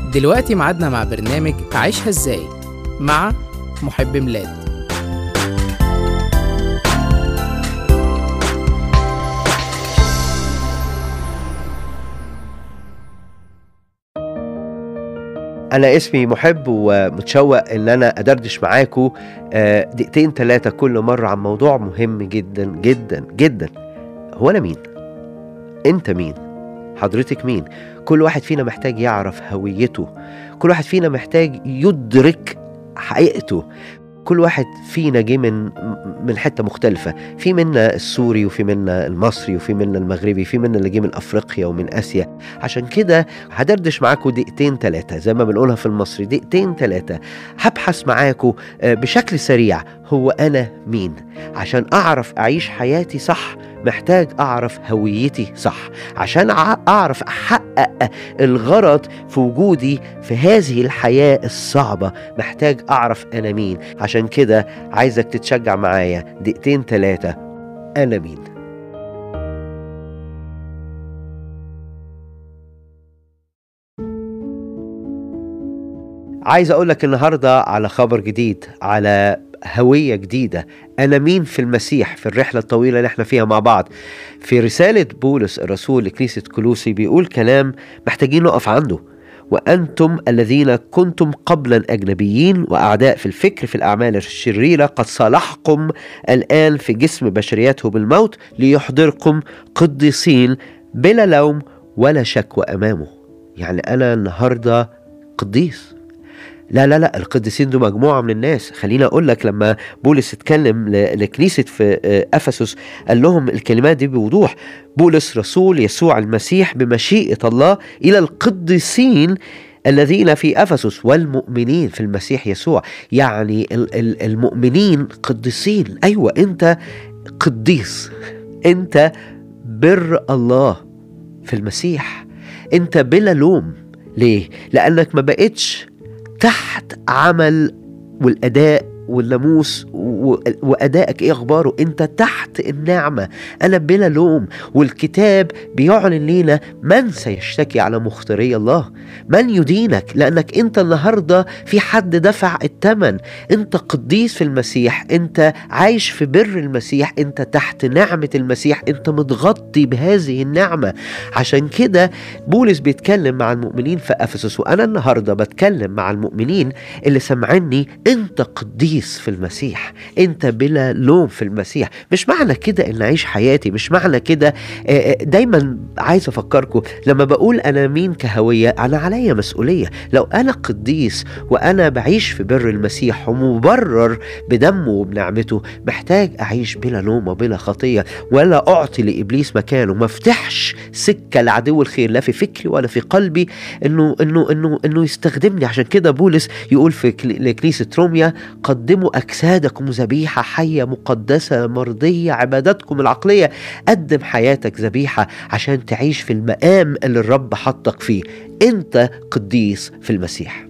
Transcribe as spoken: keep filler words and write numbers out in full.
دلوقتي معادنا مع برنامج عيشها ازاي مع محب ميلاد. أنا اسمي محب ومتشوق إن أنا أدردش معاكم دقيقتين ثلاثة كل مرة عن موضوع مهم جدا جدا جدا. هو أنا مين؟ أنت مين؟ حضرتك مين؟ كل واحد فينا محتاج يعرف هويته، كل واحد فينا محتاج يدرك حقيقته. كل واحد فينا جه من من حته مختلفه، في منا السوري وفي منا المصري وفي منا المغربي، في منا اللي جه من افريقيا ومن اسيا. عشان كده هدردش معاكم دقيقتين ثلاثه زي ما بنقولها في المصري، دقيقتين ثلاثه هبحث معاكم بشكل سريع هو انا مين. عشان اعرف اعيش حياتي صح محتاج اعرف هويتي صح، عشان اعرف احقق الغرض في وجودي في هذه الحياة الصعبة محتاج اعرف انا مين. عشان كده عايزك تتشجع معايا دقيقتين ثلاثة. انا مين؟ عايز اقولك النهاردة على خبر جديد، على هوية جديدة. أنا مين في المسيح في الرحلة الطويلة اللي احنا فيها مع بعض. في رسالة بولس الرسول لكنيسة كولوسي بيقول كلام محتاجين نقف عنده: وأنتم الذين كنتم قبلا أجنبيين وأعداء في الفكر في الأعمال الشريرة قد صالحكم الآن في جسم بشريته بالموت ليحضركم قديسين بلا لوم ولا شكوى أمامه. يعني أنا النهاردة قديس؟ لا لا لا، القديسين دول مجموعة من الناس. خلينا أقول لك لما بولس اتكلم لكنيسة في أفسس قال لهم الكلمات دي بوضوح: بولس رسول يسوع المسيح بمشيئة الله إلى القديسين الذين في أفسس والمؤمنين في المسيح يسوع. يعني المؤمنين قديسين. أيوة، أنت قديس، أنت بر الله في المسيح، أنت بلا لوم. ليه؟ لأنك ما بقتش تحت عمل والأداء والناموس وأدائك إيه أخباره. أنت تحت النعمة، أنا بلا لوم. والكتاب بيعلن لنا من سيشتكي على مختاري الله، من يدينك، لأنك أنت النهاردة في حد دفع الثمن. أنت قديس في المسيح، أنت عايش في بر المسيح، أنت تحت نعمة المسيح، أنت متغطي بهذه النعمة. عشان كده بولس بيتكلم مع المؤمنين في أفسس، وأنا النهاردة بتكلم مع المؤمنين اللي سمعني: أنت قديس في المسيح، انت بلا لوم في المسيح. مش معنى كده ان اعيش حياتي، مش معنى كده. دايما عايز افكركم لما بقول انا مين كهوية، انا عليا مسؤولية. لو انا قديس وانا بعيش في بر المسيح ومبرر بدمه وبنعمته، محتاج اعيش بلا لوم وبلا خطية، ولا اعطي لابليس مكانه، ما افتحش سكة لعدو الخير لا في فكري ولا في قلبي انه انه انه انه يستخدمني. عشان كده بولس يقول في لكنيسة روميا: قدموا أجسادكم ذبيحة حية مقدسة مرضية عبادتكم العقلية. قدم حياتك ذبيحة عشان تعيش في المقام اللي الرب حطك فيه. أنت قديس في المسيح.